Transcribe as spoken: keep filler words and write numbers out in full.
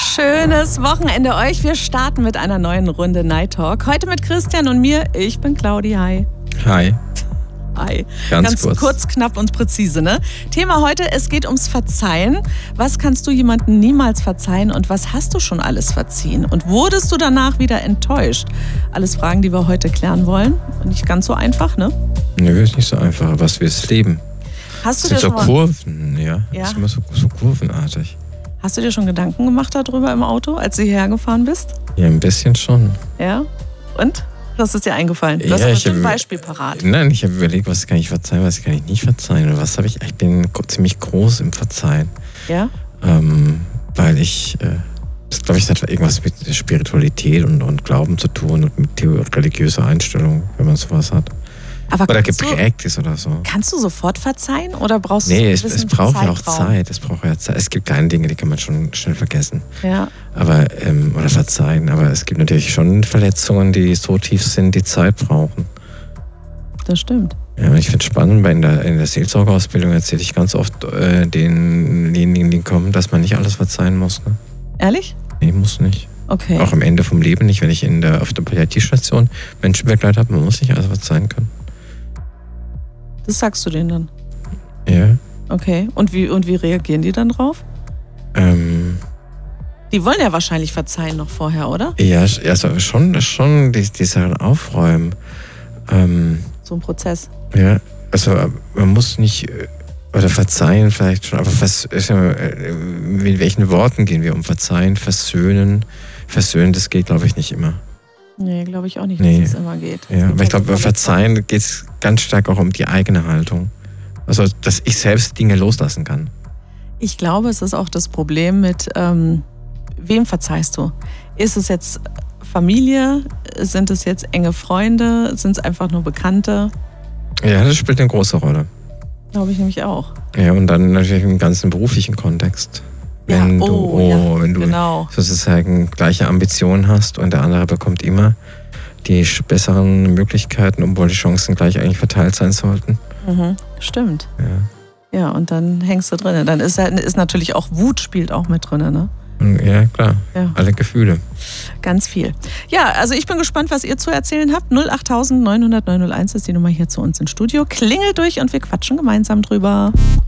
Schönes Wochenende euch. Wir starten mit einer neuen Runde Night Talk. Heute mit Christian und mir. Ich bin Claudi. Hi. Hi. Hi. Ganz, Ganz kurz. kurz, knapp und präzise, ne? Thema heute, es geht ums Verzeihen. Was kannst du jemandem niemals verzeihen und was hast du schon alles verziehen? Und wurdest du danach wieder enttäuscht? Alles Fragen, die wir heute klären wollen. Nicht ganz so einfach, ne? Nö, ist nicht so einfach, aber es wird das Leben. Hast du das dir sind so schon Kurven, ja. Ja? Das ist immer so, so kurvenartig. Hast du dir schon Gedanken gemacht darüber im Auto, als du hierher gefahren bist? Ja, ein bisschen schon. Ja? Und? Was ist dir eingefallen? Du Ja, hast aber ich ein hab- Beispiel parat. Nein, ich habe überlegt, was kann ich verzeihen, was kann ich nicht verzeihen. Und was habe ich, ich bin ko- ziemlich groß im Verzeihen. Ja? Ähm, weil ich, äh, das glaube ich, hat irgendwas mit Spiritualität und, und Glauben zu tun und mit theo- religiöser Einstellung, wenn man sowas hat. Aber Oder kannst du, geprägt ist oder so. kannst du sofort verzeihen oder brauchst du Nee, so es, einen es gewissen braucht ja auch Zeitraum? Zeit. Es braucht ja Zeit. Es gibt kleine Dinge, die kann man schon schnell vergessen. Ja, Aber, ähm, oder verzeihen. Aber es gibt natürlich schon Verletzungen, die so tief sind, die Zeit brauchen. das stimmt. Ja, und ich finde es spannend, weil in der, in der Seelsorgeausbildung erzähle ich ganz oft äh, denjenigen, die kommen, dass man nicht alles verzeihen muss. Ne? Ehrlich? Nee, muss nicht. Okay. Auch am Ende vom Leben nicht, wenn ich in der, auf der Palliativstation Menschen begleitet habe, man muss nicht alles verzeihen können. Das sagst du denen dann. Ja. Okay. Und wie, und wie reagieren die dann drauf? Ähm, Die wollen ja wahrscheinlich verzeihen noch vorher, oder? ja, also schon, schon die, die Sachen aufräumen. Ähm, So ein Prozess. Ja, also man muss nicht, äh, oder verzeihen vielleicht schon, aber vers, ist ja, äh, mit welchen Worten gehen wir um? Verzeihen, versöhnen. Versöhnen, das geht, glaube ich, nicht immer. Nee, glaube ich auch nicht, Nee. dass es immer geht. Ja, aber ich geht glaube, bei halt Verzeihen geht es ganz stark auch um die eigene Haltung. Also, dass ich selbst Dinge loslassen kann. Ich glaube, es ist auch das Problem mit, ähm, wem verzeihst du? Ist es jetzt Familie? Sind es jetzt enge Freunde? Sind es einfach nur Bekannte? Ja, das spielt eine große Rolle. Glaube ich nämlich auch. Ja, und dann natürlich im ganzen beruflichen Kontext. Wenn Ja, du, oh, oh, ja, wenn du genau. sozusagen gleiche Ambitionen hast und der andere bekommt immer die sch- besseren Möglichkeiten, obwohl die Chancen gleich eigentlich verteilt sein sollten. Mhm, stimmt. Ja, Ja, und dann hängst du drin. Dann ist, halt- ist natürlich auch Wut spielt auch mit drin, ne? und, ja klar, Ja. alle Gefühle. Ganz viel. Ja, also ich bin gespannt, was ihr zu erzählen habt. null acht neun null null neun null eins ist die Nummer hier zu uns ins Studio. Klingelt durch und wir quatschen gemeinsam drüber.